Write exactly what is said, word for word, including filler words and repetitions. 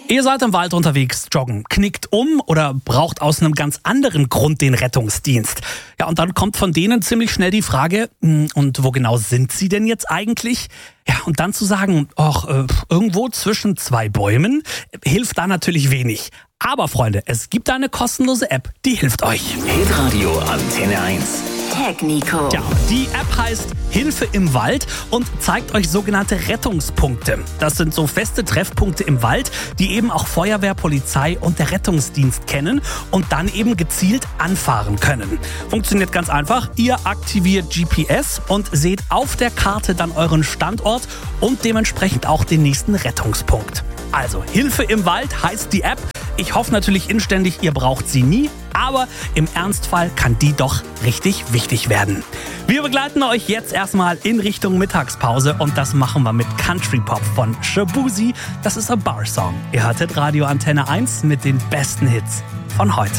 Ihr seid im Wald unterwegs, joggen, knickt um oder braucht aus einem ganz anderen Grund den Rettungsdienst. Ja, und dann kommt von denen ziemlich schnell die Frage, und wo genau sind sie denn jetzt eigentlich? Ja, und dann zu sagen, ach, äh, irgendwo zwischen zwei Bäumen, hilft da natürlich wenig. Aber Freunde, es gibt eine kostenlose App, die hilft euch. Hitradio Antenne eins. Tag Nico. Ja, die App heißt Hilfe im Wald und zeigt euch sogenannte Rettungspunkte. Das sind so feste Treffpunkte im Wald, die eben auch Feuerwehr, Polizei und der Rettungsdienst kennen und dann eben gezielt anfahren können. Funktioniert ganz einfach. Ihr aktiviert G P S und seht auf der Karte dann euren Standort und dementsprechend auch den nächsten Rettungspunkt. Also Hilfe im Wald heißt die App. Ich hoffe natürlich inständig, ihr braucht sie nie, aber im Ernstfall kann die doch richtig wichtig werden. Wir begleiten euch jetzt erstmal in Richtung Mittagspause und das machen wir mit Country Pop von Shaboozey. Das ist ein Bar Song. Ihr hörtet Radio Antenne eins mit den besten Hits von heute.